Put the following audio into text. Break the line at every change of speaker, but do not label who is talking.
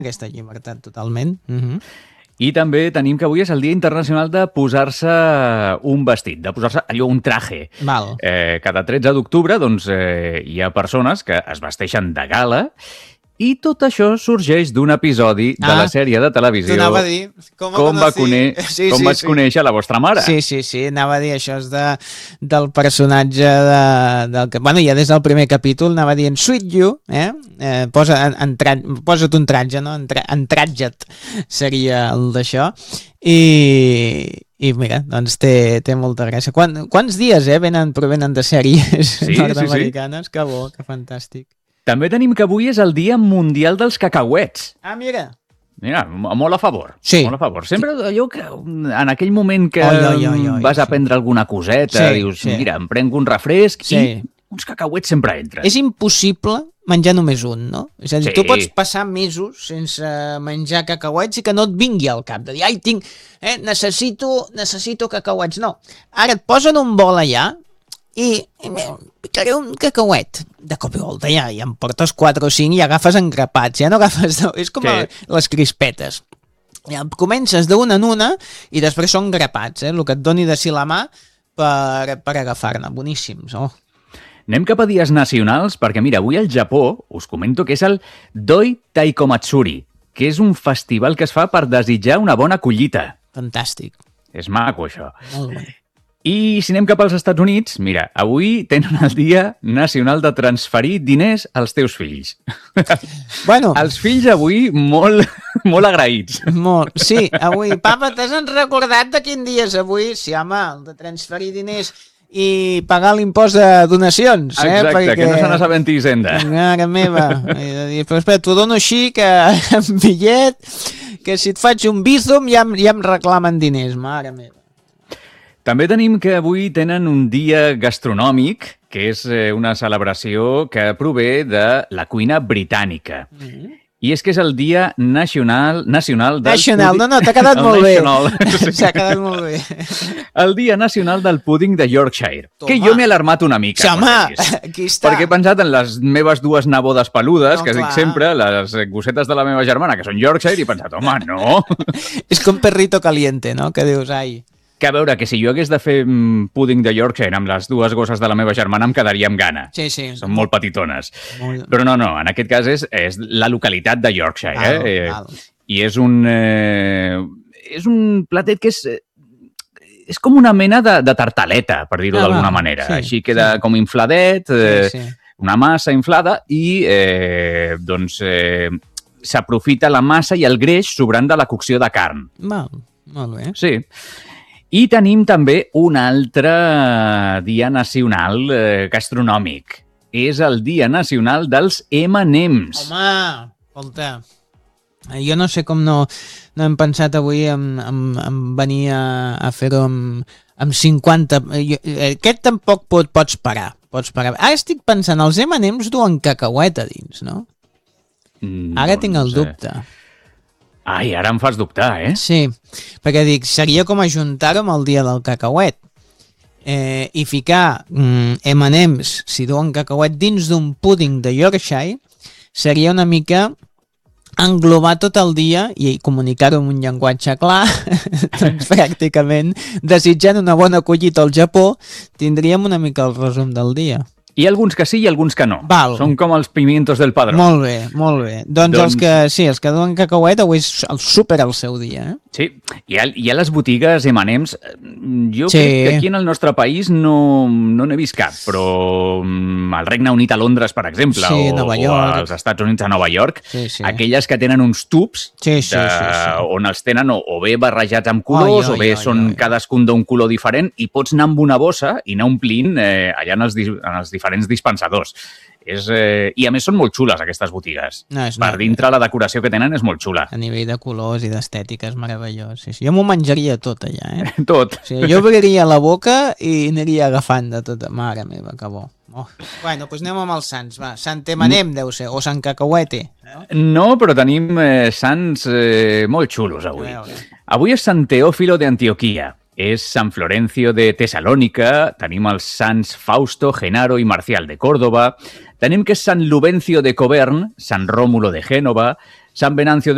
aquesta llibertat totalment.
I també tenim que avui és el Dia Internacional de posar-se un vestit, de posar-se allò, un traje.
Val.
Cada 13 d'octubre doncs, hi ha persones que es vesteixen de gala i tot això sorgeix d'un episodi de la sèrie de televisió.
T'anava a dir,
com vaig conèixer la vostra mare.
Sí, anava a dir, això és del personatge del que... Bueno, ja des del primer capítol anava dient Sweet You, posa't un tratge, no? Entratja't seria el d'això. I mira, doncs té molta gràcia. Quants dies provenen de sèries nord-americanes? Que bo, que fantàstic.
També tenim que avui és el Dia Mundial dels Cacauets.
Ah, mira.
Mira, molt a favor.
Sí.
Molt a favor. Sempre allò que en aquell moment que vas a prendre alguna coseta, dius, mira, em prenc un refresc i uns cacauets sempre entren.
És impossible menjar només un, no? És a dir, tu pots passar mesos sense menjar cacauets i que no et vingui al cap de dir, ai, necessito cacauets. No, ara et posen un bol allà i picaré un cacauet. De cop i volta ja em portes 4 o 5 i agafes engrapats, ja no agafes... És com les crispetes. Ja comences d'una en una i després són grapats, el que et doni de si la mà per agafar-ne. Boníssims,
Anem cap a dies nacionals, perquè mira, avui al Japó us comento que és el Doi Taikomatsuri, que és un festival que es fa per desitjar una bona collita.
Fantàstic.
És maco, això.
Molt bé.
I si anem cap als Estats Units, mira, avui tenen el Dia Nacional de transferir diners als teus fills.
Bueno.
Els fills avui molt agraïts.
Molt. Sí, avui. Papa, t'has recordat de quin dia és avui? Sí, home, el de transferir diners i pagar l'impost de donacions.
Exacte, perquè... que no se n'assabenti Hisenda.
Mare meva. Però espera, t'ho dono així, que en bitllet, que si et faig un bizum ja em reclamen diners. Mare meva.
També tenim que avui tenen un dia gastronòmic, que és una celebració que prové de la cuina britànica. I és que és el Dia Nacional del...
t'ha quedat molt bé. S'ha quedat molt bé.
El Dia Nacional del Púding de Yorkshire. Que jo m'he alarmat una mica.
Sí, home, aquí està.
Perquè he pensat en les meves 2 nebodes peludes, que dic sempre, les gossetes de la meva germana, que són Yorkshire, i he pensat, home, no.
És com perrito caliente, no? Que dius, ai...
Que a veure, que si jo hagués de fer púding de Yorkshire amb les 2 gosses de la meva germana em quedaria amb gana.
Sí.
Són molt petitones. Però no, en aquest cas és la localitat de Yorkshire. I és un platet que és com una mena de tartaleta, per dir-ho d'alguna manera. Així queda com infladet, una massa inflada i s'aprofita la massa i el greix sobrant de la cocció de carn.
Molt bé.
Sí. I tenim també un altre dia nacional gastronòmic. És el Dia Nacional dels M&M's.
Home, escolta, jo no sé com no hem pensat avui en venir a fer-ho amb 50... Aquest tampoc pots parar. Ara estic pensant, els M&M's duen cacauet a dins, no? Ara tinc el dubte.
Ai, ara em fas dubtar,
Sí, perquè dic, seria com ajuntar-ho amb el dia del cacauet i ficar M&M's, si duen cacauet, dins d'un púding de Yorkshire, seria una mica englobar tot el dia i comunicar-ho amb un llenguatge clar, doncs pràcticament, desitjant una bona collita al Japó, tindríem una mica el resum del dia.
Hi ha alguns que sí i alguns que no.
Val.
Són com els pimientos del padró.
Molt bé. Doncs els que duen cacauet avui el supera el seu dia.
Sí, hi ha les botigues M&M's. Jo crec que aquí en el nostre país no n'he vist cap, però al Regne Unit a Londres, per exemple, o als Estats Units a Nova York, aquelles que tenen uns tubs on els tenen o bé barrejats amb colors o bé són cadascun d'un color diferent i pots anar amb una bossa i anar omplint allà en els diferents dispensadors. I a més són molt xules aquestes botigues. Per dintre la decoració que tenen és molt xula.
A nivell de colors i d'estètica és meravellós. Sí. Jo m'ho menjaria tot allà.
Tot.
Sí, jo obriria la boca i aniria agafant de tot. Mare meva, que bo. Bueno, doncs anem amb els sants, va. Sant M&M deu ser, o Sant Cacauete.
No, però tenim sants molt xulos avui. Avui és Sant Teòfilo de Antioquia. És Sant Florencio de Tesalònica, tenim els sants Fausto, Genaro i Marcial de Córdoba, tenim que és Sant Lubencio de Covern, Sant Rómulo de Gènova, Sant Venancio de